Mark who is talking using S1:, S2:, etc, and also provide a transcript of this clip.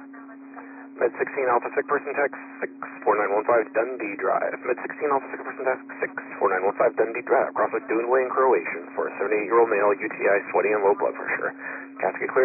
S1: Med 16 Alpha Sick Person Text 64915 Dundee Drive. Med 16 Alpha Sick Person Text 64915 Dundee Drive. Crosswalk Dunway in Croatian for a 78-year-old male, UTI, sweaty and low blood pressure. Casket clear.